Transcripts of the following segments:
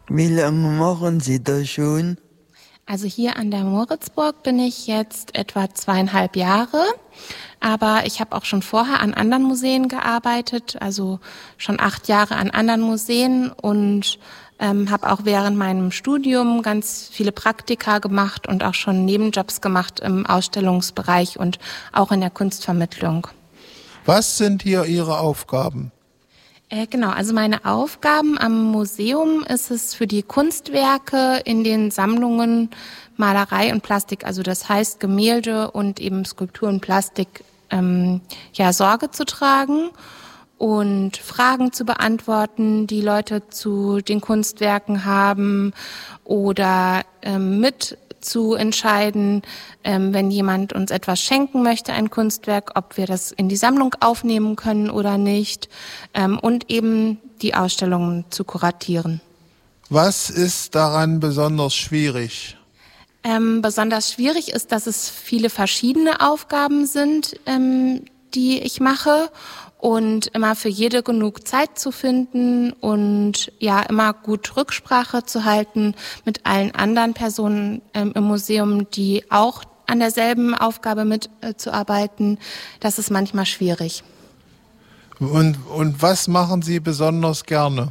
Wie lange machen Sie das schon? Also hier an der Moritzburg bin ich jetzt etwa 2,5 Jahre, aber ich habe auch schon vorher an anderen Museen gearbeitet, also schon 8 Jahre an anderen Museen und habe auch während meinem Studium ganz viele Praktika gemacht und auch schon Nebenjobs gemacht im Ausstellungsbereich und auch in der Kunstvermittlung. Was sind hier Ihre Aufgaben? Genau, also meine Aufgaben am Museum ist es für die Kunstwerke in den Sammlungen Malerei und Plastik, also das heißt Gemälde und eben Skulptur und Plastik, Sorge zu tragen und Fragen zu beantworten, die Leute zu den Kunstwerken haben oder mit zu entscheiden, wenn jemand uns etwas schenken möchte, ein Kunstwerk, ob wir das in die Sammlung aufnehmen können oder nicht, und eben die Ausstellungen zu kuratieren. Was ist daran besonders schwierig? Besonders schwierig ist, dass es viele verschiedene Aufgaben sind, die ich mache und immer für jede genug Zeit zu finden und ja immer gut Rücksprache zu halten mit allen anderen Personen im Museum, die auch an derselben Aufgabe mitzuarbeiten. Das ist manchmal schwierig. Und was machen Sie besonders gerne?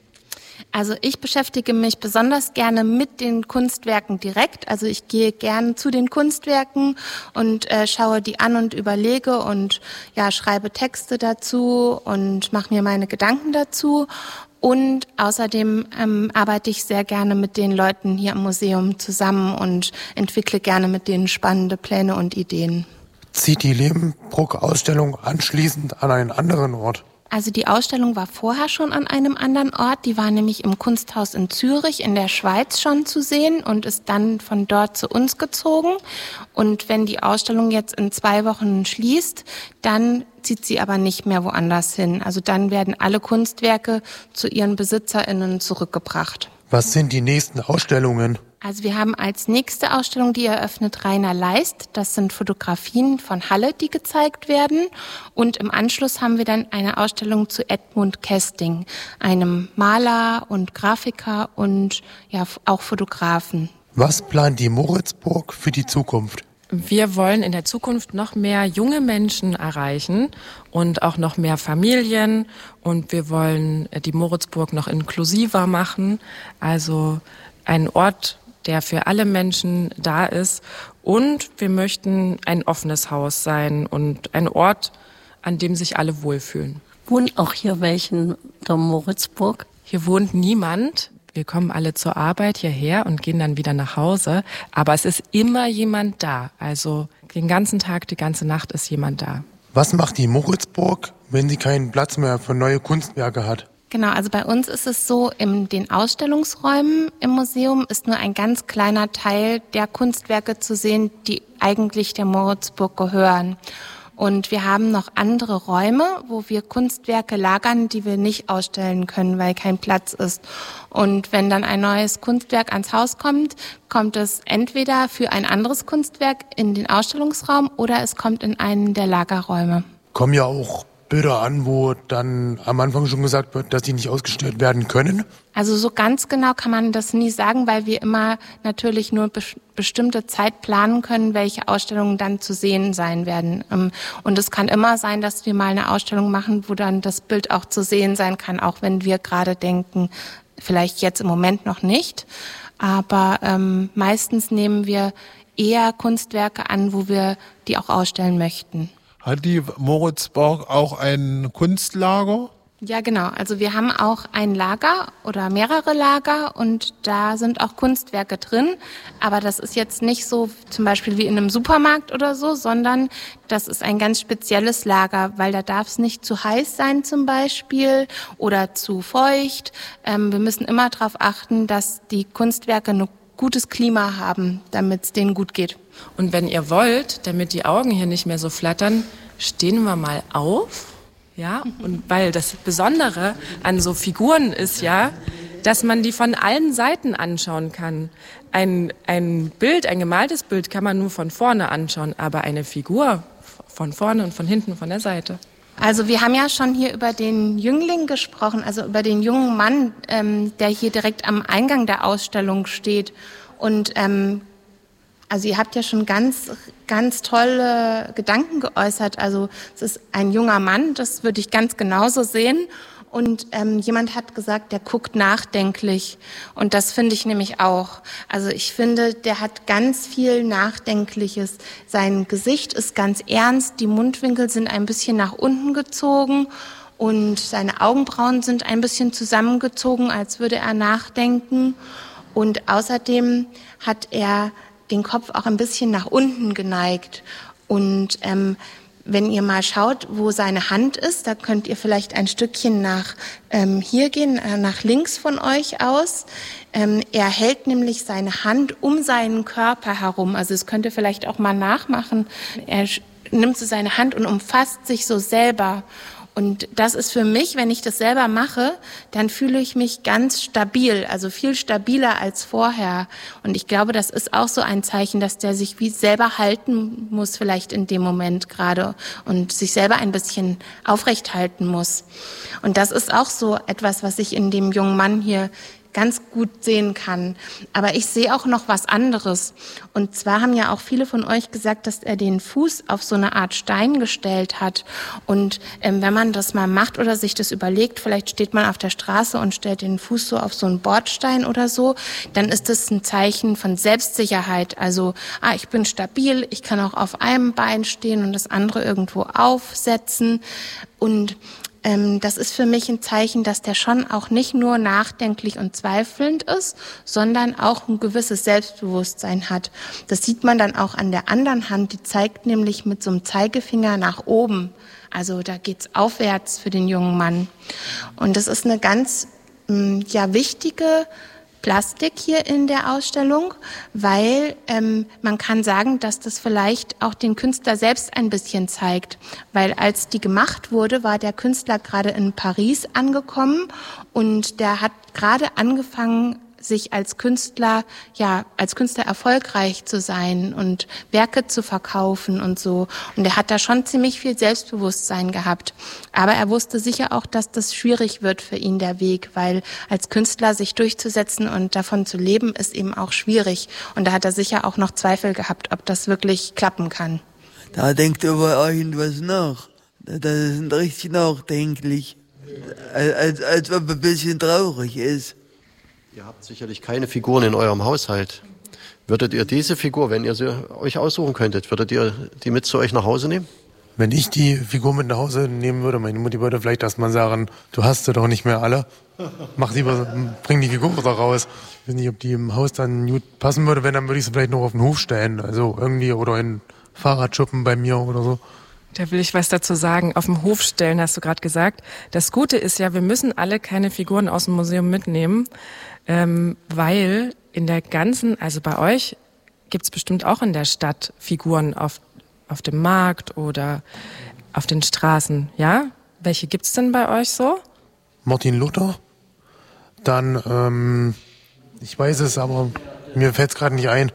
Also ich beschäftige mich besonders gerne mit den Kunstwerken direkt. Also ich gehe gerne zu den Kunstwerken und schaue die an und überlege und ja, schreibe Texte dazu und mache mir meine Gedanken dazu. Und außerdem arbeite ich sehr gerne mit den Leuten hier im Museum zusammen und entwickle gerne mit denen spannende Pläne und Ideen. Zieht die Levenbruck-Ausstellung anschließend an einen anderen Ort? Also die Ausstellung war vorher schon an einem anderen Ort. Die war nämlich im Kunsthaus in Zürich in der Schweiz schon zu sehen und ist dann von dort zu uns gezogen. Und wenn die Ausstellung jetzt in 2 Wochen schließt, dann zieht sie aber nicht mehr woanders hin. Also dann werden alle Kunstwerke zu ihren BesitzerInnen zurückgebracht. Was sind die nächsten Ausstellungen? Also wir haben als nächste Ausstellung, die eröffnet Rainer Leist. Das sind Fotografien von Halle, die gezeigt werden. Und im Anschluss haben wir dann eine Ausstellung zu Edmund Kesting, einem Maler und Grafiker und ja auch Fotografen. Was plant die Moritzburg für die Zukunft? Wir wollen in der Zukunft noch mehr junge Menschen erreichen und auch noch mehr Familien. Und wir wollen die Moritzburg noch inklusiver machen. Also ein Ort, der für alle Menschen da ist. Und wir möchten ein offenes Haus sein und ein Ort, an dem sich alle wohlfühlen. Wohnen auch hier welche in der Moritzburg? Hier wohnt niemand. Wir kommen alle zur Arbeit hierher und gehen dann wieder nach Hause. Aber es ist immer jemand da. Also den ganzen Tag, die ganze Nacht ist jemand da. Was macht die Moritzburg, wenn sie keinen Platz mehr für neue Kunstwerke hat? Genau, also bei uns ist es so, in den Ausstellungsräumen im Museum ist nur ein ganz kleiner Teil der Kunstwerke zu sehen, die eigentlich der Moritzburg gehören. Und wir haben noch andere Räume, wo wir Kunstwerke lagern, die wir nicht ausstellen können, weil kein Platz ist. Und wenn dann ein neues Kunstwerk ans Haus kommt, kommt es entweder für ein anderes Kunstwerk in den Ausstellungsraum oder es kommt in einen der Lagerräume. Kommen ja auch Bilder an, wo dann am Anfang schon gesagt wird, dass die nicht ausgestellt werden können? Also so ganz genau kann man das nie sagen, weil wir immer natürlich nur bestimmte Zeit planen können, welche Ausstellungen dann zu sehen sein werden. Und es kann immer sein, dass wir mal eine Ausstellung machen, wo dann das Bild auch zu sehen sein kann, auch wenn wir gerade denken, vielleicht jetzt im Moment noch nicht. Aber meistens nehmen wir eher Kunstwerke an, wo wir die auch ausstellen möchten. Hat die Moritzburg auch ein Kunstlager? Ja, genau. Also wir haben auch ein Lager oder mehrere Lager und da sind auch Kunstwerke drin. Aber das ist jetzt nicht so zum Beispiel wie in einem Supermarkt oder so, sondern das ist ein ganz spezielles Lager, weil da darf es nicht zu heiß sein zum Beispiel oder zu feucht. Wir müssen immer darauf achten, dass die Kunstwerke ein gutes Klima haben, damit es denen gut geht. Und wenn ihr wollt, damit die Augen hier nicht mehr so flattern, stehen wir mal auf. Ja, und weil das Besondere an so Figuren ist ja, dass man die von allen Seiten anschauen kann. Ein Bild, ein gemaltes Bild kann man nur von vorne anschauen, aber eine Figur von vorne und von hinten, von der Seite. Also wir haben ja schon hier über den Jüngling gesprochen, also über den jungen Mann, der hier direkt am Eingang der Ausstellung steht. Und also ihr habt ja schon ganz, ganz tolle Gedanken geäußert. Also es ist ein junger Mann, das würde ich ganz genauso sehen. Und jemand hat gesagt, der guckt nachdenklich. Und das finde ich nämlich auch. Also ich finde, der hat ganz viel Nachdenkliches. Sein Gesicht ist ganz ernst, die Mundwinkel sind ein bisschen nach unten gezogen und seine Augenbrauen sind ein bisschen zusammengezogen, als würde er nachdenken. Und außerdem hat er den Kopf auch ein bisschen nach unten geneigt. Und wenn ihr mal schaut, wo seine Hand ist, da könnt ihr vielleicht ein Stückchen nach hier gehen, nach links von euch aus. Er hält nämlich seine Hand um seinen Körper herum. Also das könnt ihr vielleicht auch mal nachmachen. Er nimmt so seine Hand und umfasst sich so selber. Und das ist für mich, wenn ich das selber mache, dann fühle ich mich ganz stabil, also viel stabiler als vorher. Und ich glaube, das ist auch so ein Zeichen, dass der sich wie selber halten muss, vielleicht in dem Moment gerade, und sich selber ein bisschen aufrecht halten muss. Und das ist auch so etwas, was ich in dem jungen Mann hier ganz gut sehen kann. Aber ich sehe auch noch was anderes. Und zwar haben ja auch viele von euch gesagt, dass er den Fuß auf so eine Art Stein gestellt hat. Und wenn man das mal macht oder sich das überlegt, vielleicht steht man auf der Straße und stellt den Fuß so auf so einen Bordstein oder so, dann ist das ein Zeichen von Selbstsicherheit. Also, ich bin stabil, ich kann auch auf einem Bein stehen und das andere irgendwo aufsetzen. Und das ist für mich ein Zeichen, dass der schon auch nicht nur nachdenklich und zweifelnd ist, sondern auch ein gewisses Selbstbewusstsein hat. Das sieht man dann auch an der anderen Hand, die zeigt nämlich mit so einem Zeigefinger nach oben. Also da geht's aufwärts für den jungen Mann. Und das ist eine ganz wichtige Plastik hier in der Ausstellung, weil man kann sagen, dass das vielleicht auch den Künstler selbst ein bisschen zeigt. Weil als die gemacht wurde, war der Künstler gerade in Paris angekommen und der hat gerade angefangen, sich als Künstler erfolgreich zu sein und Werke zu verkaufen und so. Und er hat da schon ziemlich viel Selbstbewusstsein gehabt. Aber er wusste sicher auch, dass das schwierig wird für ihn, der Weg, weil als Künstler sich durchzusetzen und davon zu leben, ist eben auch schwierig. Und da hat er sicher auch noch Zweifel gehabt, ob das wirklich klappen kann. Da denkt über irgendwas nach. Das ist richtig nachdenklich. Als ob er ein bisschen traurig ist. Ihr habt sicherlich keine Figuren in eurem Haushalt. Würdet ihr diese Figur, wenn ihr sie euch aussuchen könntet, würdet ihr die mit zu euch nach Hause nehmen? Wenn ich die Figur mit nach Hause nehmen würde, meine Mutti würde vielleicht erstmal sagen, du hast sie doch nicht mehr alle. Bring die Figur da raus. Ich weiß nicht, ob die im Haus dann gut passen würde. Wenn, dann würde ich sie vielleicht noch auf den Hof stellen. Also irgendwie, oder in Fahrradschuppen bei mir oder so. Da will ich was dazu sagen. Auf dem Hof stellen, hast du gerade gesagt. Das Gute ist ja, wir müssen alle keine Figuren aus dem Museum mitnehmen, weil in der ganzen, also bei euch gibt's bestimmt auch in der Stadt Figuren auf dem Markt oder auf den Straßen, ja? Welche gibt's denn bei euch so? Martin Luther. Dann, ich weiß es, aber mir fällt's gerade nicht ein.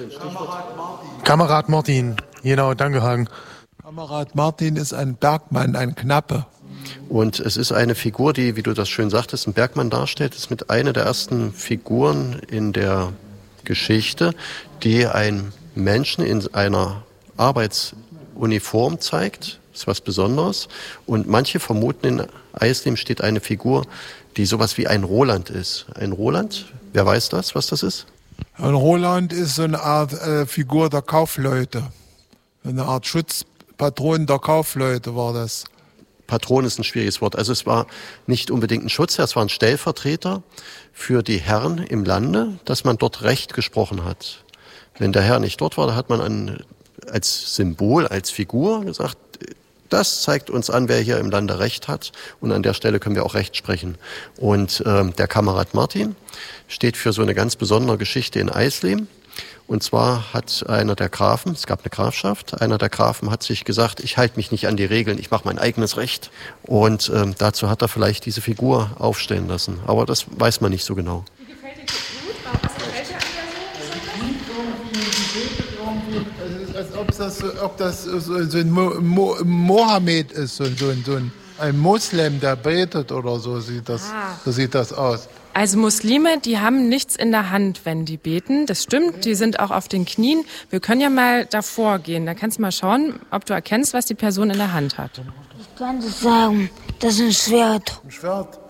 Kamerad Martin. Genau, danke, Hagen. Kamerad Martin ist ein Bergmann, ein Knappe. Und es ist eine Figur, die, wie du das schön sagtest, einen Bergmann darstellt. Das ist mit einer der ersten Figuren in der Geschichte, die einen Menschen in einer Arbeitsuniform zeigt. Das ist was Besonderes. Und manche vermuten, in Eisleben steht eine Figur, die sowas wie ein Roland ist. Ein Roland? Wer weiß das, was das ist? Ein Roland ist so eine Art Figur der Kaufleute. Eine Art Schutzpatron der Kaufleute war das. Patron ist ein schwieriges Wort. Also es war nicht unbedingt ein Schutzherr, es war ein Stellvertreter für die Herren im Lande, dass man dort Recht gesprochen hat. Wenn der Herr nicht dort war, da hat man als Symbol, als Figur gesagt, das zeigt uns an, wer hier im Lande Recht hat. Und an der Stelle können wir auch Recht sprechen. Und der Kamerad Martin steht für so eine ganz besondere Geschichte in Eisleben. Und zwar hat einer der Grafen, es gab eine Grafschaft, einer der Grafen hat sich gesagt, ich halte mich nicht an die Regeln, ich mache mein eigenes Recht. Und dazu hat er vielleicht diese Figur aufstellen lassen. Aber das weiß man nicht so genau. Wie gefällt dir das gut? Was gefällt dir an der so? Als ob das so ein Mohammed ist, so ein Muslim, der betet oder so sieht das aus. Also Muslime, die haben nichts in der Hand, wenn die beten. Das stimmt, die sind auch auf den Knien. Wir können ja mal davor gehen. Da kannst du mal schauen, ob du erkennst, was die Person in der Hand hat. Ich kann das sagen, das ist ein Schwert. Ein Schwert?